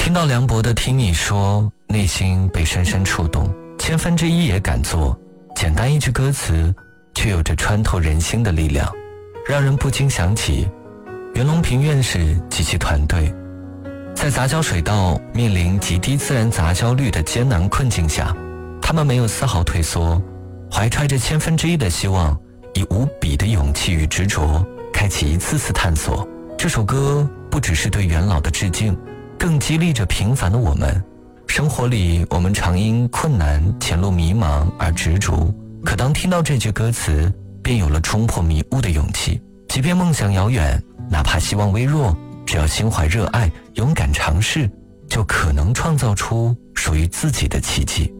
听到梁博的听你说，内心被深深触动，千分之一也敢做。简单一句歌词，却有着穿透人心的力量，让人不禁想起袁隆平院士及其团队，在杂交水稻面临极低自然杂交率的艰难困境下，他们没有丝毫退缩，怀揣着千分之一的希望，以无比的勇气与执着，开启一次次探索。这首歌不只是对元老的致敬，更激励着平凡的我们。生活里我们常因困难、前路迷茫而执着，可当听到这句歌词，便有了冲破迷雾的勇气。即便梦想遥远，哪怕希望微弱，只要心怀热爱，勇敢尝试，就可能创造出属于自己的奇迹。